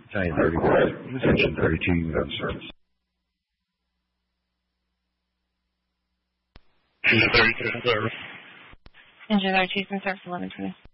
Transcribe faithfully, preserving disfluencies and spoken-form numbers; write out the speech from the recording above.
Italian thirty-four, Section thirty-two, you have service. Engine thirty-two in service. Engine thirty-two in service, eleven twenty.